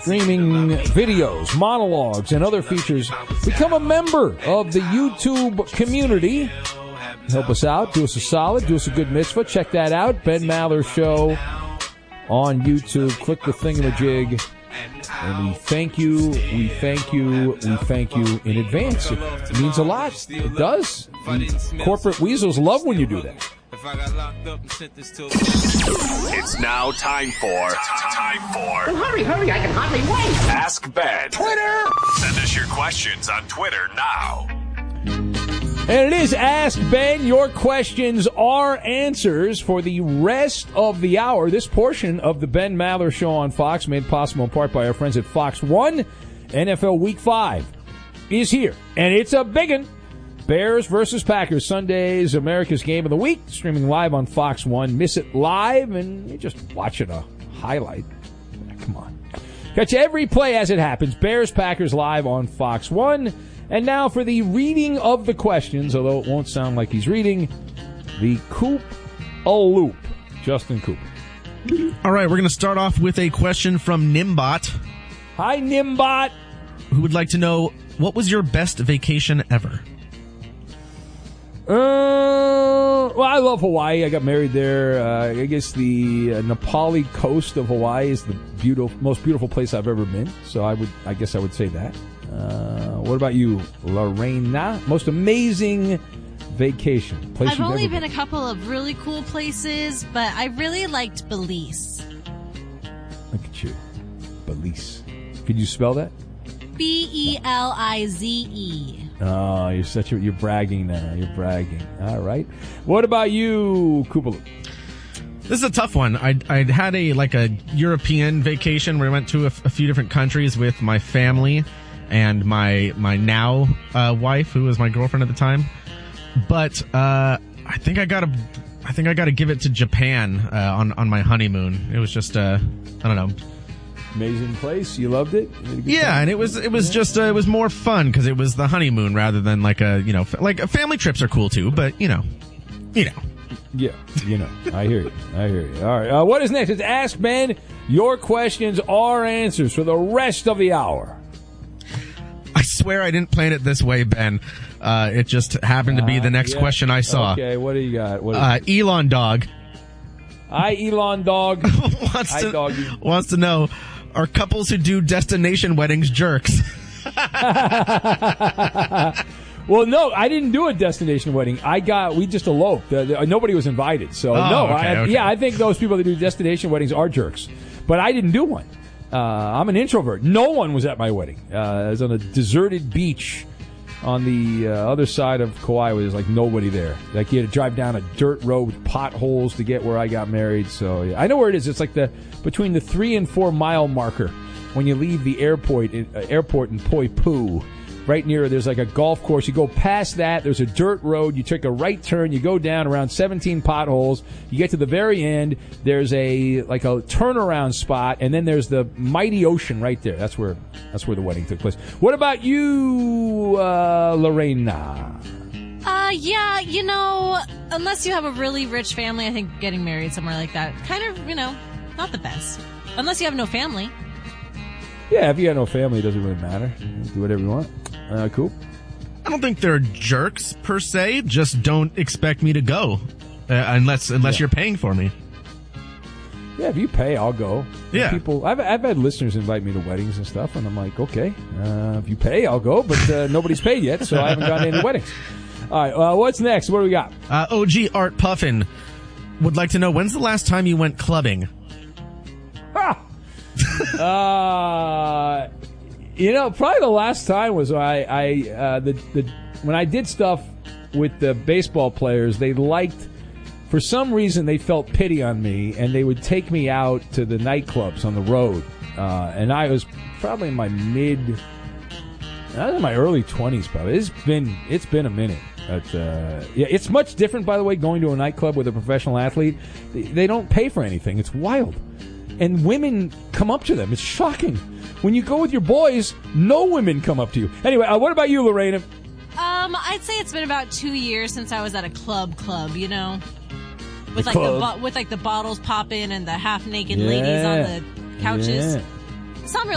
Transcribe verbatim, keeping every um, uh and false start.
streaming videos, monologues, and other features. Become a member of the YouTube community. Help us out. Do us a solid. Do us a good mitzvah. Check that out. Ben Maller Show on YouTube. Click the thingamajig. And we thank you, we thank you, we thank you in advance. It means a lot. It does. And corporate weasels love when you do that. It's now time for time for. Well, hurry, hurry! I can hardly wait. Ask Ben. Twitter. Send us your questions on Twitter now. And it is Ask Ben. Your questions are answers for the rest of the hour. This portion of the Ben Maller Show on Fox, made possible in part by our friends at Fox One. N F L Week five is here, and it's a big one. Bears versus Packers, Sunday's America's Game of the Week, streaming live on Fox One. Miss it live, and you just watch it a highlight. Come on. Catch every play as it happens. Bears, Packers live on Fox One. And now for the reading of the questions, although it won't sound like he's reading, the Coop a Loop. Justin Cooper. All right, we're going to start off with a question from Nimbot. Hi, Nimbot. Who would like to know, what was your best vacation ever? Uh, well, I love Hawaii. I got married there. Uh, I guess the uh, Nepali coast of Hawaii is the beautiful, most beautiful place I've ever been. So I would, I guess I would say that. Uh, what about you, Lorena? Most amazing vacation place I've you've only ever been been? a couple of really cool places, but I really liked Belize. Look at you, Belize. Could you spell that? B E L I Z E. Oh, you're such a, you're bragging now. You're bragging. All right. What about you, Kupalu? This is a tough one. I I had a like a European vacation where I went to a, f- a few different countries with my family and my my now uh, wife, who was my girlfriend at the time. But uh, I think I gotta I think I gotta give it to Japan uh, on on my honeymoon. It was just uh, I don't know. Amazing place. You loved it? You Yeah, time? and it was it was yeah. just uh, it was more fun because it was the honeymoon rather than like a you know f- like family trips are cool too, but you know, you know. Yeah, you know. I hear you. I hear you. All right. Uh, what is next? It's Ask Ben. Your questions are answers for the rest of the hour. I swear I didn't plan it this way, Ben. Uh, it just happened to be the next uh, yeah. question I saw. Okay. What do you got? What do you Uh, Elon Dog Hi, Elon Dog. wants Hi, to doggy. wants to know: are couples who do destination weddings jerks? Well, no, I didn't do a destination wedding. I got, we just eloped. Uh, the, nobody was invited. So, Oh, no, okay, I, okay. yeah, I think those people that do destination weddings are jerks. But I didn't do one. Uh, I'm an introvert. No one was at my wedding. Uh, I was on a deserted beach on the uh, other side of Kauai where there's like nobody there. Like you had to drive down a dirt road with potholes to get where I got married. So, yeah. I know where it is. It's like the between the three and four mile marker when you leave the airport, uh, airport in Poipu. Right near, there's like a golf course. You go past that, there's a dirt road. You take a right turn. You go down around seventeen potholes. You get to the very end. There's a like a turnaround spot, and then there's the mighty ocean right there. That's where that's where the wedding took place. What about you, uh, Lorena? Uh, yeah, you know, unless you have a really rich family, I think getting married somewhere like that, kind of, you know, not the best. Unless you have no family. Yeah, if you got no family, it doesn't really matter. Do whatever you want. Uh, cool. I don't think they're jerks per se. Just don't expect me to go uh, unless unless Yeah. you're paying for me. Yeah, if you pay, I'll go. Yeah. People, I've I've had listeners invite me to weddings and stuff, and I'm like, okay, uh, if you pay, I'll go. But uh, nobody's paid yet, so I haven't gone to any weddings. All right, uh, what's next? What do we got? Uh, O G Art Puffin would like to know, when's the last time you went clubbing? Ha! uh, you know, probably the last time was I, I uh, the the when I did stuff with the baseball players. They liked, for some reason, they felt pity on me, and they would take me out to the nightclubs on the road. Uh, and I was probably in my mid, I was in my early twenties. Probably it's been it's been a minute. But, uh, yeah, it's much different, by the way, going to a nightclub with a professional athlete. They, they don't pay for anything. It's wild. And women come up to them. It's shocking. When you go with your boys, no women come up to you. Anyway, uh, what about you, Lorena? Um, I'd say it's been about two years since I was at a club club, you know? With The like club. the bo- with like the bottles popping and the half naked Yeah. ladies on the couches. Yeah. It's not really